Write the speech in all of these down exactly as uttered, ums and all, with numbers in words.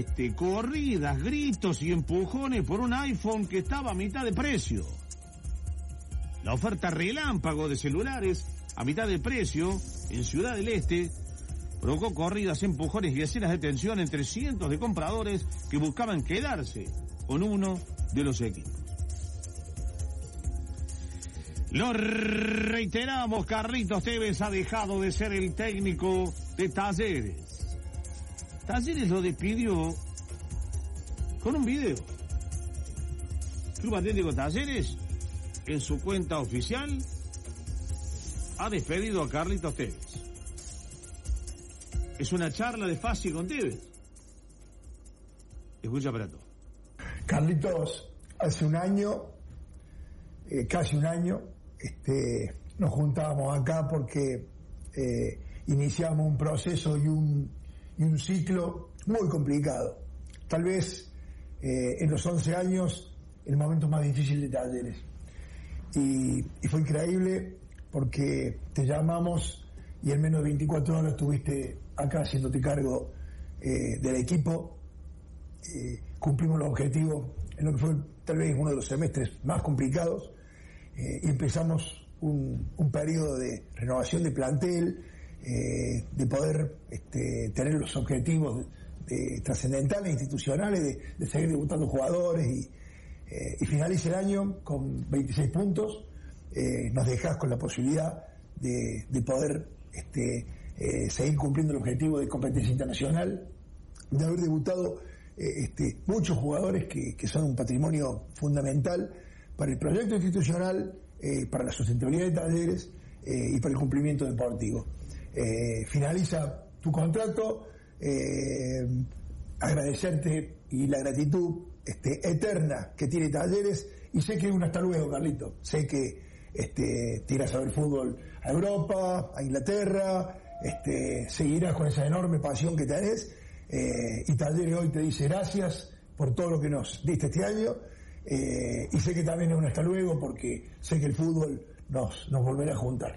Este, corridas, gritos y empujones por un iPhone que estaba a mitad de precio. La oferta relámpago de celulares a mitad de precio en Ciudad del Este provocó corridas, empujones y escenas de tensión entre cientos de compradores que buscaban quedarse con uno de los equipos. Lo reiteramos, Carlitos Tevez ha dejado de ser el técnico de Talleres. Talleres lo despidió con un video. Club Atlético Talleres, en su cuenta oficial, ha despedido a Carlitos Tevez. Es una charla de Fassi con Tevez. Escucha para todo. Carlitos, hace un año, eh, casi un año, este, nos juntábamos acá porque eh, iniciamos un proceso y un, y un ciclo muy complicado. Tal vez eh, en los once años el momento más difícil de Talleres. Y, y fue increíble porque te llamamos y en menos de veinticuatro horas estuviste acá haciéndote cargo eh, del equipo. Eh, cumplimos los objetivos en lo que fue tal vez uno de los semestres más complicados. Eh, y empezamos un, un periodo de renovación de plantel, eh, de poder este, tener los objetivos de, de trascendentales, institucionales, de, de seguir debutando jugadores y, eh, y finaliza el año con veintiséis puntos. Eh, nos dejás con la posibilidad de, de poder este, eh, seguir cumpliendo el objetivo de competencia internacional, de haber debutado eh, este, muchos jugadores que, que son un patrimonio fundamental para el proyecto institucional, eh, para la sustentabilidad de Talleres eh, y para el cumplimiento deportivo. Eh, finaliza tu contrato, eh, agradecerte y la gratitud este, eterna que tiene Talleres, y sé que es un hasta luego, Carlito. Sé que este, te irás a ver fútbol a Europa, a Inglaterra, este, seguirás con esa enorme pasión que tenés, eh, y Talleres hoy te dice gracias por todo lo que nos diste este año. Eh, y sé que también es un hasta luego porque sé que el fútbol nos, nos volverá a juntar.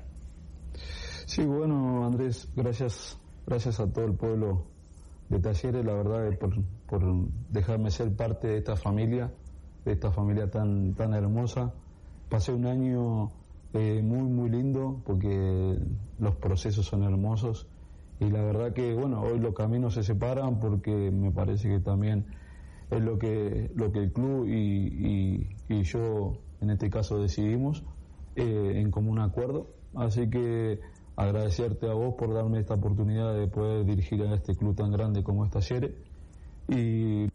Sí, bueno, Andrés, gracias gracias a todo el pueblo de Talleres, la verdad, por, por dejarme ser parte de esta familia, de esta familia tan, tan hermosa. Pasé un año eh, muy, muy lindo porque los procesos son hermosos y la verdad que, bueno, hoy los caminos se separan porque me parece que también es lo que lo que el club y, y, y yo en este caso decidimos eh, en común acuerdo, así que agradecerte a vos por darme esta oportunidad de poder dirigir a este club tan grande como es Talleres. Y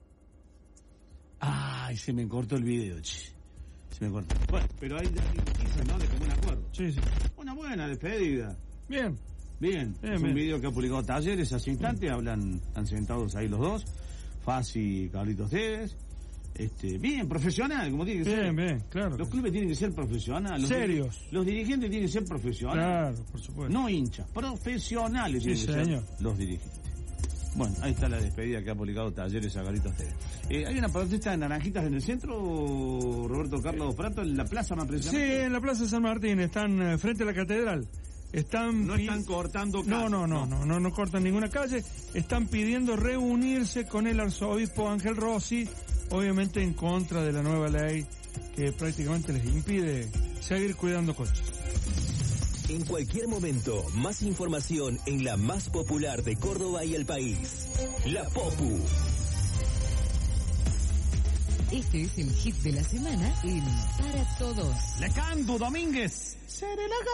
ay, se me cortó el video, che. Se me cortó. Bueno, pero hay noticias, ¿no? De común acuerdo. Sí, sí. Una buena despedida. Bien. Bien, bien, es un bien. Video que ha publicado Talleres hace instante, bien. Hablan, están sentados ahí los dos, Fassi y Carlitos Tevez. Este, bien, profesional, como tiene que bien, ser. Bien, bien, claro. Los clubes tienen que ser profesionales. Serios. Los, los dirigentes tienen que ser profesionales. Claro, por supuesto. No hinchas, profesionales sí, tienen que señor. ser los dirigentes. Bueno, ahí está la despedida que ha publicado Talleres a Carlitos Tevez. Eh, ¿Hay una protesta de naranjitas en el centro, Roberto Carlos Prato, en la plaza más precisamente? Sí, en la plaza San Martín, están frente a la catedral. Están no están cortando calles. No, no, no, no, no, no cortan ninguna calle. Están pidiendo reunirse con el arzobispo Ángel Rossi, obviamente en contra de la nueva ley que prácticamente les impide seguir cuidando coches. En cualquier momento, más información en la más popular de Córdoba y el país. La Popu. Este es el hit de la semana en Para Todos. Lecanto Domínguez. Seré la